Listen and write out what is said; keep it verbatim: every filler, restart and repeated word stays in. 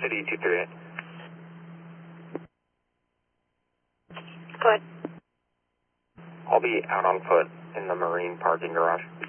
City two three eight. Go ahead. I'll be out on foot in the marine parking garage.